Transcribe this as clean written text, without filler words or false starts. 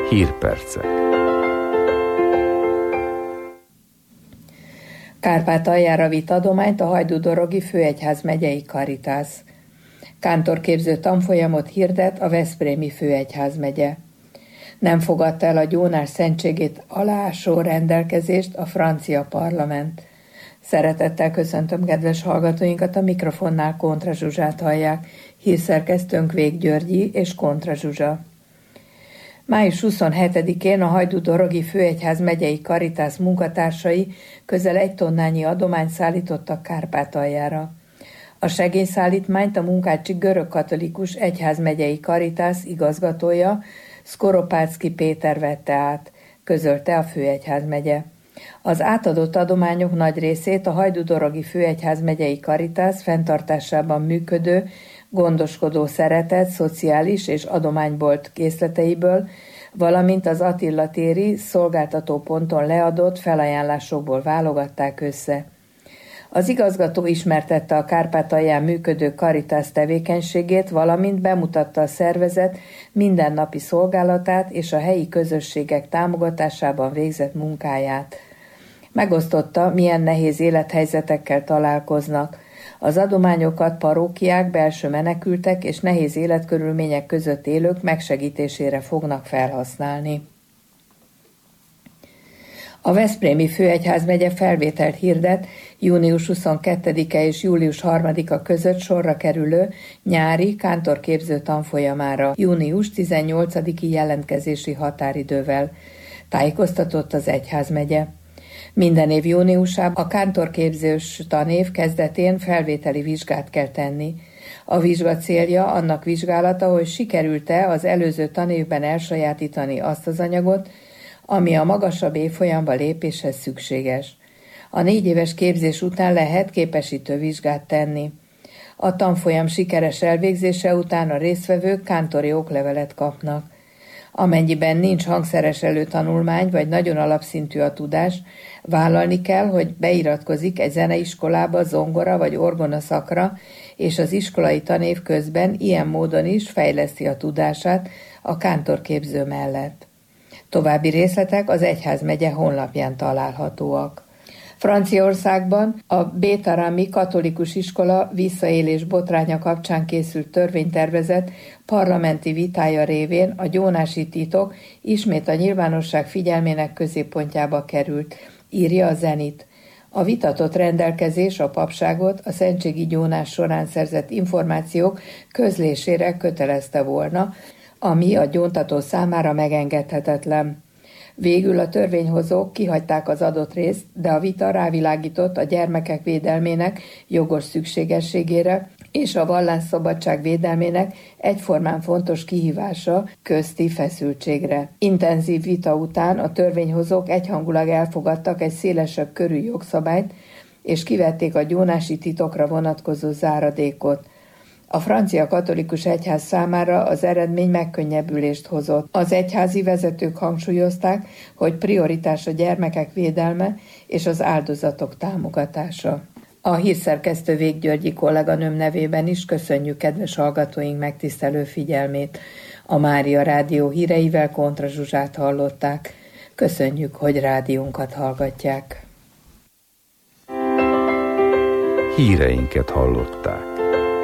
Hírpercek. Kárpátaljára vitt adományt a Hajdú-Dorogi Főegyház megyei Karitász. Kántorképző tanfolyamot hirdet a Veszprémi Főegyházmegye. Nem fogadta el a gyónás szentségét aláásó rendelkezést a francia parlament. Szeretettel köszöntöm kedves hallgatóinkat, a mikrofonnál Kontra Zsuzsát hallják, hírszerkesztőnk Vég Györgyi és Kontra Zsuzsa. Május 27-én a Hajdú-Dorogi Főegyház megyei Karitász munkatársai közel 1 tonnányi adományt szállítottak Kárpátaljára. A segélyszállítmányt a munkácsi görögkatolikus egyházmegyei Karitász igazgatója, Szkoropáczki Péter vette át, közölte a Főegyházmegye. Az átadott adományok nagy részét a Hajdú-Dorogi Főegyház megyei Karitász fenntartásában működő, gondoskodó szeretet, szociális és adománybolt készleteiből, valamint az Attila téri szolgáltatóponton leadott felajánlásokból válogatták össze. Az igazgató ismertette a Kárpátalján működő Karitász tevékenységét, valamint bemutatta a szervezet mindennapi szolgálatát és a helyi közösségek támogatásában végzett munkáját. Megosztotta, milyen nehéz élethelyzetekkel találkoznak. Az adományokat parókiák, belső menekültek és nehéz életkörülmények között élők megsegítésére fognak felhasználni. A Veszprémi Főegyházmegye felvételt hirdet június 22-e és július 3-a között sorra kerülő nyári kántorképző tanfolyamára június 18-i jelentkezési határidővel, tájékoztatott az egyházmegye. Minden év júniusában a kántorképzős tanév kezdetén felvételi vizsgát kell tenni. A vizsga célja annak vizsgálata, hogy sikerült-e az előző tanévben elsajátítani azt az anyagot, ami a magasabb évfolyamba lépéshez szükséges. A 4 éves képzés után lehet képesítő vizsgát tenni. A tanfolyam sikeres elvégzése után a résztvevők kántori oklevelet kapnak. Amennyiben nincs hangszeres előtanulmány, vagy nagyon alapszintű a tudás, vállalni kell, hogy beiratkozik egy zeneiskolába, zongora vagy orgona szakra, és az iskolai tanév közben ilyen módon is fejleszti a tudását a kántorképző mellett. További részletek az egyházmegye honlapján találhatóak. Franciaországban a Bétarami katolikus iskola visszaélés botránya kapcsán készült törvénytervezet parlamenti vitája révén a gyónási titok ismét a nyilvánosság figyelmének középpontjába került, írja a Zenit. A vitatott rendelkezés a papságot a szentségi gyónás során szerzett információk közlésére kötelezte volna, ami a gyóntató számára megengedhetetlen. Végül a törvényhozók kihagyták az adott részt, de a vita rávilágított a gyermekek védelmének jogos szükségességére és a vallásszabadság védelmének egyformán fontos kihívása közti feszültségre. Intenzív vita után a törvényhozók egyhangulag elfogadtak egy szélesebb körű jogszabályt, és kivették a gyónási titokra vonatkozó záradékot. A francia katolikus egyház számára az eredmény megkönnyebbülést hozott. Az egyházi vezetők hangsúlyozták, hogy prioritás a gyermekek védelme és az áldozatok támogatása. A hírszerkesztő Vég Györgyi kolléganőm nevében is köszönjük kedves hallgatóink megtisztelő figyelmét. A Mária Rádió híreivel Kontra Zsuzsát hallották. Köszönjük, hogy rádiónkat hallgatják. Híreinket hallották.